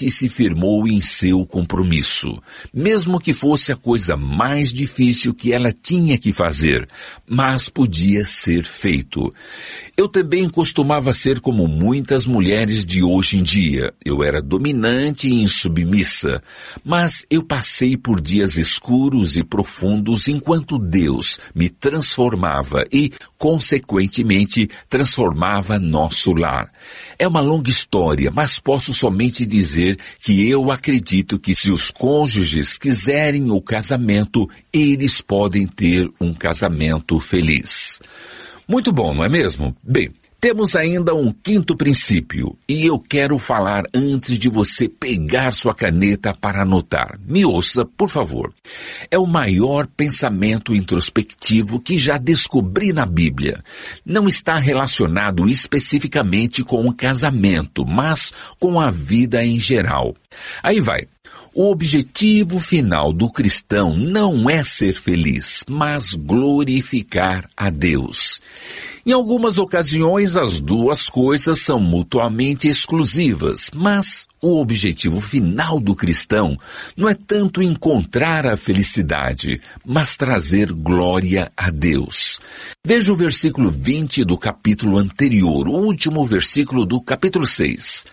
e se firmou em seu compromisso, mesmo que fosse a coisa mais difícil que ela tinha que fazer, mas podia ser feito. Eu também costumava ser como muitas mulheres de hoje em dia. Eu era dominante e insubmissa, mas eu passei por dias escuros e profundos enquanto Deus me transformava e, consequentemente, transformava nosso lar. É uma longa história, mas posso somente dizer que eu acredito que se os cônjuges quiserem o casamento, eles podem ter um casamento feliz. Muito bom, não é mesmo? Bem, temos ainda um quinto princípio, e eu quero falar antes de você pegar sua caneta para anotar. Me ouça, por favor. É o maior pensamento introspectivo que já descobri na Bíblia. Não está relacionado especificamente com o casamento, mas com a vida em geral. Aí vai. O objetivo final do cristão não é ser feliz, mas glorificar a Deus. Em algumas ocasiões, as duas coisas são mutuamente exclusivas, mas o objetivo final do cristão não é tanto encontrar a felicidade, mas trazer glória a Deus. Veja o versículo 20 do capítulo anterior, o último versículo do capítulo 6.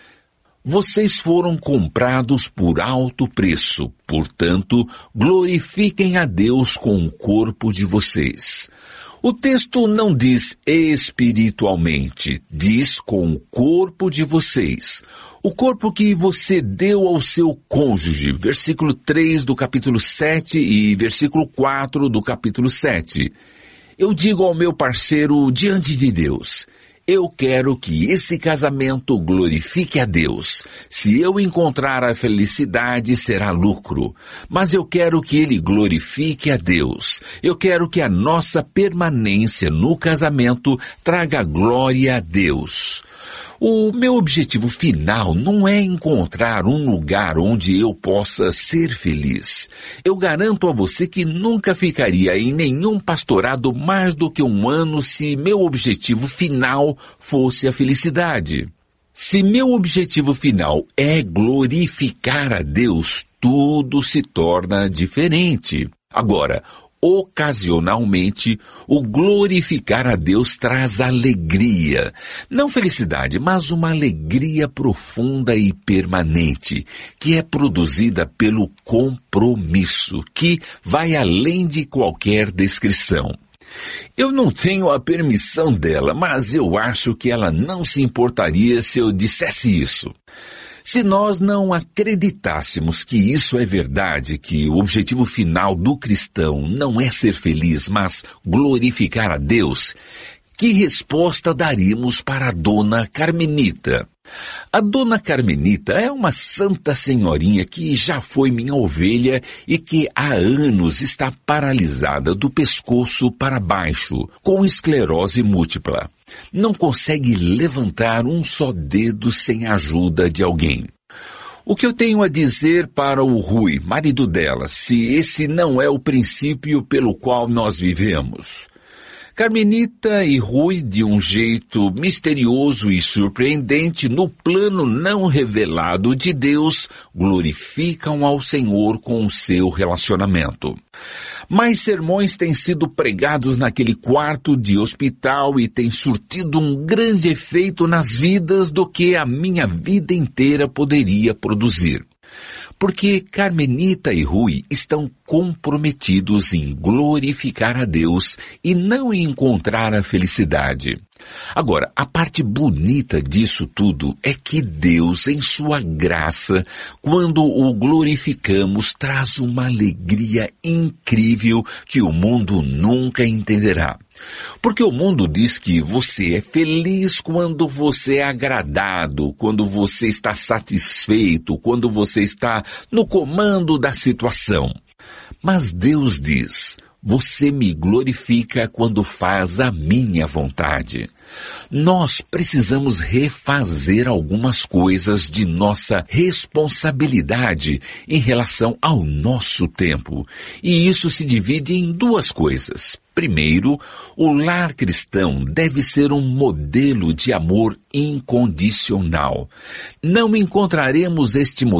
Vocês foram comprados por alto preço, portanto, glorifiquem a Deus com o corpo de vocês. O texto não diz espiritualmente, diz com o corpo de vocês. O corpo que você deu ao seu cônjuge, versículo 3 do capítulo 7 e versículo 4 do capítulo 7. Eu digo ao meu parceiro diante de Deus, eu quero que esse casamento glorifique a Deus. Se eu encontrar a felicidade, será lucro. Mas eu quero que ele glorifique a Deus. Eu quero que a nossa permanência no casamento traga glória a Deus. O meu objetivo final não é encontrar um lugar onde eu possa ser feliz. Eu garanto a você que nunca ficaria em nenhum pastorado mais do que 1 ano se meu objetivo final fosse a felicidade. Se meu objetivo final é glorificar a Deus, tudo se torna diferente. Agora, ocasionalmente, o glorificar a Deus traz alegria. Não felicidade, mas uma alegria profunda e permanente, que é produzida pelo compromisso, que vai além de qualquer descrição. Eu não tenho a permissão dela, mas eu acho que ela não se importaria se eu dissesse isso. Se nós não acreditássemos que isso é verdade, que o objetivo final do cristão não é ser feliz, mas glorificar a Deus, que resposta daríamos para a dona Carmenita? A dona Carmenita é uma santa senhorinha que já foi minha ovelha e que há anos está paralisada do pescoço para baixo, com esclerose múltipla. Não consegue levantar um só dedo sem a ajuda de alguém. O que eu tenho a dizer para o Rui, marido dela, se esse não é o princípio pelo qual nós vivemos? Carmenita e Rui, de um jeito misterioso e surpreendente, no plano não revelado de Deus, glorificam ao Senhor com o seu relacionamento. Mais sermões têm sido pregados naquele quarto de hospital e têm surtido um grande efeito nas vidas do que a minha vida inteira poderia produzir. Porque Carmenita e Rui estão comprometidos em glorificar a Deus e não em encontrar a felicidade. Agora, a parte bonita disso tudo é que Deus, em sua graça, quando o glorificamos, traz uma alegria incrível que o mundo nunca entenderá. Porque o mundo diz que você é feliz quando você é agradado, quando você está satisfeito, quando você está no comando da situação. Mas Deus diz, você me glorifica quando faz a minha vontade. Nós precisamos refazer algumas coisas de nossa responsabilidade em relação ao nosso tempo. E isso se divide em duas coisas. Primeiro, o lar cristão deve ser um modelo de amor incondicional. Não encontraremos este modelo